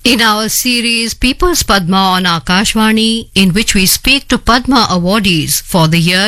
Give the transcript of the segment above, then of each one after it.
In our series People's Padma on Akashvani, in which we speak to Padma awardees for the year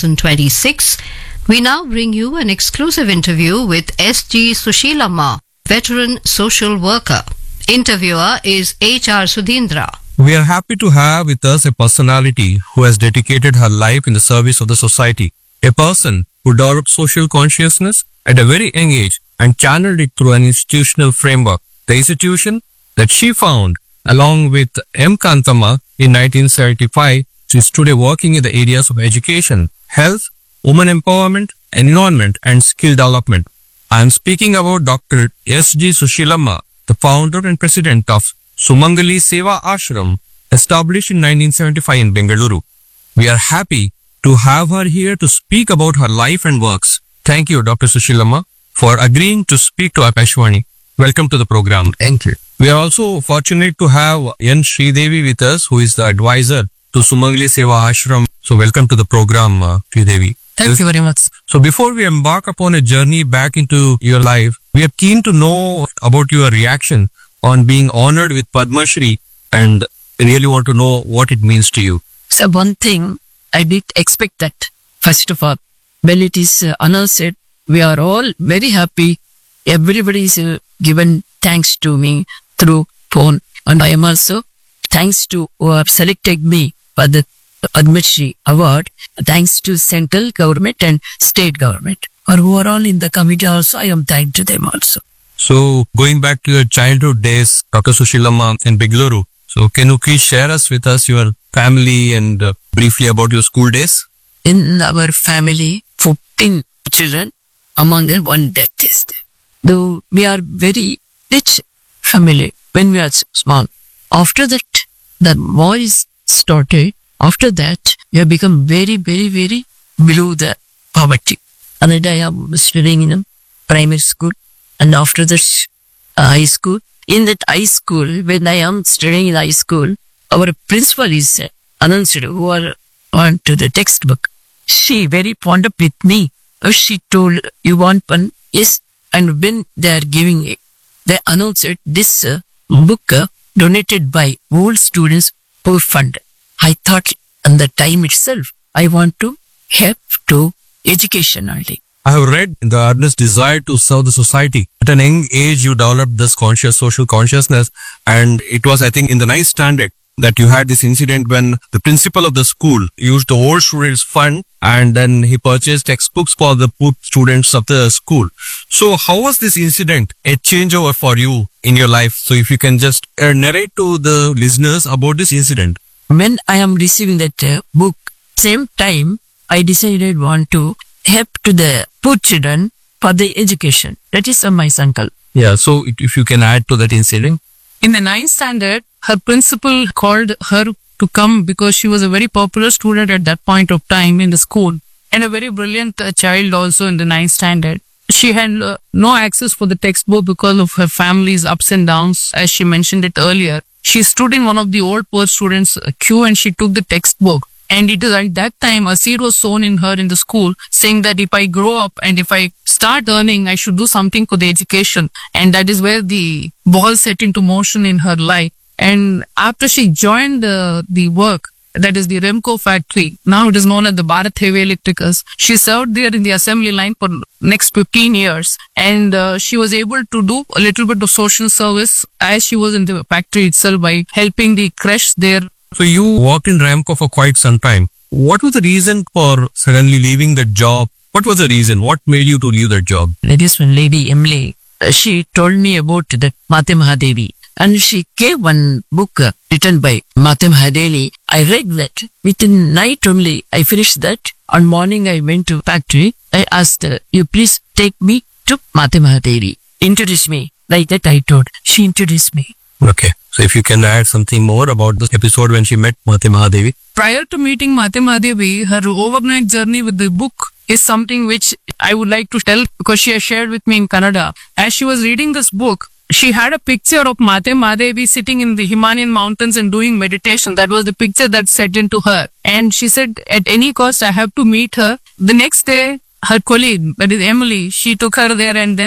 2026, we now bring you an exclusive interview with S.G. Sushilamma, veteran social worker. Interviewer is H.R. Sudhindra. We are happy to have with us a personality who has dedicated her life in the service of the society. A person who developed social consciousness at a very young age and channeled it through an institutional framework. The institution that she found along with M. Kantama in 1975, she is today working in the areas of education, health, women empowerment, environment and skill development. I am speaking about Dr. S.G. Sushilamma, the founder and president of Sumangali Seva Ashram, established in 1975 in Bengaluru. We are happy to have her here to speak about her life and works. Thank you, Dr. Sushilamma, for agreeing to speak to Akashvani. Welcome to the program. Thank you. We are also fortunate to have N. Sridevi with us, who is the advisor to Sumangali Seva Ashram. So welcome to the program, Sridevi. Thank you very much. So before we embark upon a journey back into your life, we are keen to know about your reaction on being honored with Padma Shri and really want to know what it means to you. So one thing, I did expect that. First of all, when it is announced, we are all very happy. Everybody is given thanks to me through phone. And I am also thanks to who have selected me for the Padma Shri award. Thanks to central government and state government. Or who are all in the committee also, I am thanked to them also. So going back to your childhood days, Dr. Sushilamma in Bengaluru. So can you please share with us your family and briefly about your school days? In our family, 14 children, among them one death is there. Though we are very rich family when we are small. After that, the war is started. After that, we have become very, very, very below the poverty. And then I am studying in a primary school. And after that, high school. In that high school, when I am studying in high school, our principal is announced who are on to the textbook. She very fond of with me. She told, you want one? Yes. And when they are giving it, they announced this book donated by all students poor fund. I thought on the time itself, I want to help to education only. I have read the earnest desire to serve the society. At an young age, you developed this social consciousness, and it was, I think, in the 9th standard that you had this incident when the principal of the school used the whole students' fund and then he purchased textbooks for the poor students of the school. So how was this incident a changeover for you in your life? So if you can just narrate to the listeners about this incident. When I am receiving that book, same time, I decided want to help to the poor children for the education. That is my uncle. Yeah, so if you can add to that incident. In the 9th standard, her principal called her to come because she was a very popular student at that point of time in the school and a very brilliant child also in the 9th standard. She had no access for the textbook because of her family's ups and downs, as she mentioned it earlier. She stood in one of the old poor students' queue and she took the textbook. And it is at that time a seed was sown in her in the school saying that if I grow up and if I start earning, I should do something for the education. And that is where the ball set into motion in her life. And after she joined the work, that is the Remco factory, now it is known as the Bharat Heavy Electricals, she served there in the assembly line for next 15 years. And she was able to do a little bit of social service as she was in the factory itself by helping the creche there. So you worked in Ramco for quite some time. What was the reason for suddenly leaving that job? What was the reason? What made you to leave that job? That is when Lady Emily, she told me about the Mate Mahadevi. And she gave one book written by Mate Mahadevi. I read that. Within night only, I finished that. On morning, I went to factory. I asked her, you please take me to Mate Mahadevi. Introduce me. Like that I told. She introduced me. Okay. So if you can add something more about this episode when she met Mate Mahadevi. Prior to meeting Mate Mahadevi, her overnight journey with the book is something which I would like to tell because she has shared with me in Kannada. As she was reading this book, she had a picture of Mate Mahadevi sitting in the Himalayan mountains and doing meditation. That was the picture that set into her. And she said, at any cost, I have to meet her. The next day, her colleague, that is Emily, she took her there and then